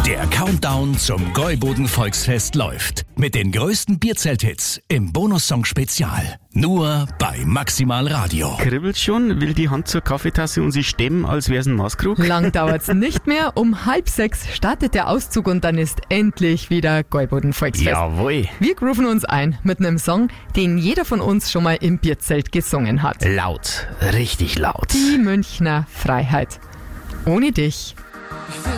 Der Countdown zum Gäuboden Volksfest läuft. Mit den größten Bierzelt-Hits im Bonussong-Spezial. Nur bei Maximal Radio. Kribbelt schon, will die Hand zur Kaffeetasse und sie stemmen, als wär's ein Maßkrug. Lang dauert's nicht mehr. Um 5:30 startet der Auszug und dann ist endlich wieder Gäuboden Volksfest. Jawohl. Wir grooven uns ein mit einem Song, den jeder von uns schon mal im Bierzelt gesungen hat. Laut, richtig laut. Die Münchner Freiheit. Ohne dich.